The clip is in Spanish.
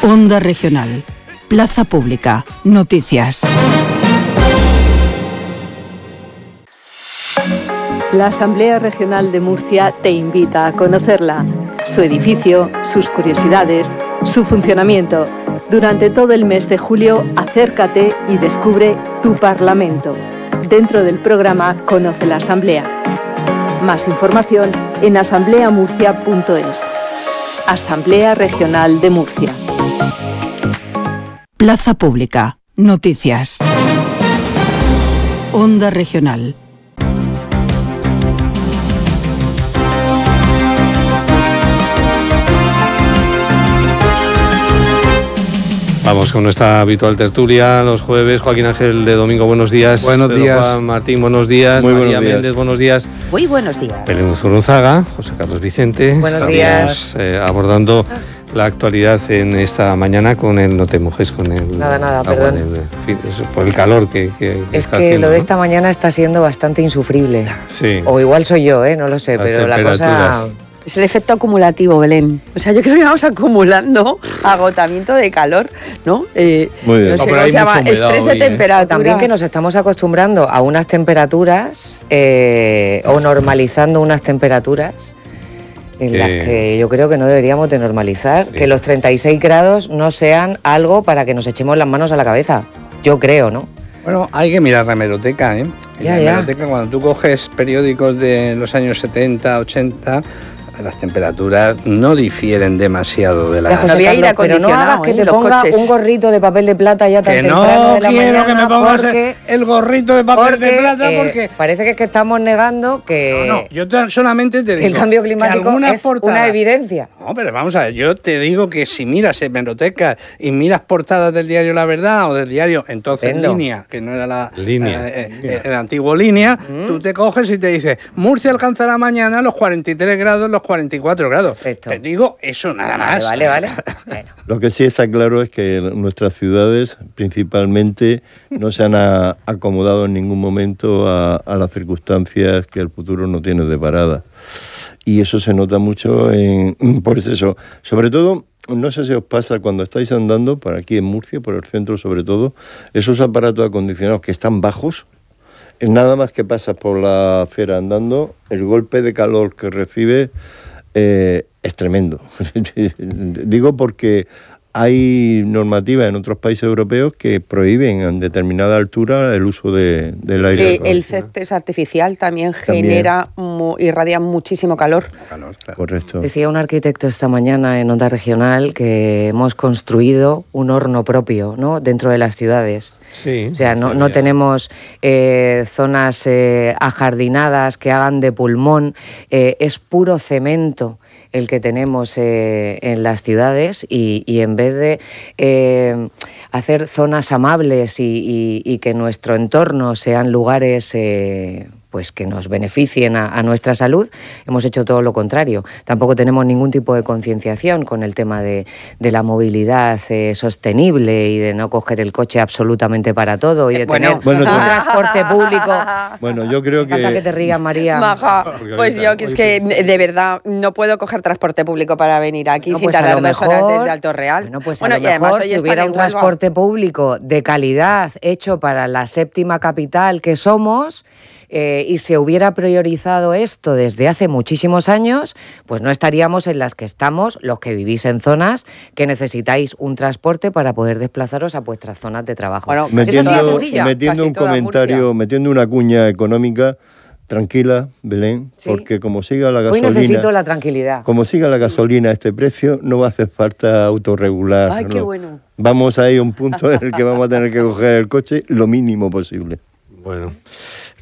Onda Regional. Plaza Pública. Noticias. La Asamblea Regional de Murcia te invita a conocerla, su edificio, sus curiosidades, su funcionamiento. Durante todo el mes de julio, acércate y descubre tu Parlamento. Dentro del programa Conoce la Asamblea. Más información en asambleamurcia.es. Asamblea Regional de Murcia. Plaza Pública. Noticias. Onda Regional. Vamos con nuestra habitual tertulia los jueves. Joaquín Ángel de Domingo, buenos días. Buenos Pedro días. Juan Martín, buenos días. Muy María buenos días. Méndez, buenos días. Muy buenos días. Belén Zurunzaga, José Carlos Vicente. Buenos Estamos abordando la actualidad en esta mañana con el No te mojes, con el... Nada, perdón. Por el calor que Es está que haciendo, lo de ¿no? esta mañana está siendo bastante insufrible. Sí. O igual soy yo, no lo sé, Las pero la cosa... temperaturas. Es el efecto acumulativo, Belén. O sea, yo creo que vamos acumulando agotamiento de calor, ¿no? Muy bien. No sé No, pero cómo hay se llama, mucha humedad estrés hoy, de temperatura. También que nos estamos acostumbrando a unas temperaturas o normalizando unas temperaturas en las que yo creo que no deberíamos de normalizar, Sí. que los 36 grados no sean algo para que nos echemos las manos a la cabeza. Yo creo, ¿no? Bueno, hay que mirar la hemeroteca, ¿eh? En Ya, la ya. hemeroteca, cuando tú coges periódicos de los años 70, 80, las temperaturas no difieren demasiado de Ya, la... José No había aire Carlos, pero no acondicionado, hagas que en te los ponga coches. un gorrito de papel de plata ya tan Que temprano no de la quiero mañana, que me pongas porque el gorrito de papel de plata porque... parece que es que estamos negando que No, yo solamente te digo... el cambio que climático algunas es una portadas- evidencia. No, pero vamos a ver, yo te digo que si miras hemeroteca y miras portadas del diario La Verdad o del diario entonces Estupendo. Línea, que no era la Línea. el antiguo Línea, tú te coges y te dices, Murcia alcanzará mañana los 43 grados, los 44 grados. Perfecto. Te digo eso nada más. Vale. Bueno. Lo que sí está claro es que nuestras ciudades principalmente no se han acomodado en ningún momento a las circunstancias que el futuro no tiene deparadas. Y eso se nota mucho por eso. Sobre todo, no sé si os pasa cuando estáis andando, por aquí en Murcia, por el centro sobre todo, esos aparatos acondicionados que están bajos, nada más que pasas por la acera andando, el golpe de calor que recibe es tremendo. Digo porque hay normativas en otros países europeos que prohíben en determinada altura el uso del aire El acondicionado. césped artificial también También. genera, irradia muchísimo calor. Claro. Correcto. Decía un arquitecto esta mañana en Onda Regional que hemos construido un horno propio, ¿no?, dentro de las ciudades. Sí. O sea, no tenemos zonas ajardinadas que hagan de pulmón, es puro cemento el que tenemos en las ciudades y en vez de hacer zonas amables y que nuestro entorno sean lugares pues que nos beneficien a nuestra salud, hemos hecho todo lo contrario. Tampoco tenemos ningún tipo de concienciación con el tema de la movilidad sostenible y de no coger el coche absolutamente para todo y de tener un transporte público. Bueno, yo creo Me encanta que te rías, María. Maja, Porque pues ahorita- yo que es que de verdad no puedo coger transporte público para venir aquí No, sin pues a tardar lo 2 horas mejor- desde Alto Real. Bueno, pues y a lo además mejor hoy si están hubiera en un Huelva. transporte público de calidad hecho para la séptima capital que somos y se hubiera priorizado esto desde hace muchísimos años, pues no estaríamos en las que estamos los que vivís en zonas que necesitáis un transporte para poder desplazaros a vuestras zonas de trabajo. Bueno, Metiendo, eso sí, Murcia, metiendo casi un toda comentario, Murcia. metiendo una cuña económica, tranquila, Belén, Sí. porque como siga la Hoy gasolina... necesito la tranquilidad. Como siga la gasolina a este precio, no va a hacer falta autorregular. Ay, qué ¿no? bueno. Vamos a ir a un punto en el que vamos a tener que coger el coche lo mínimo posible. Bueno.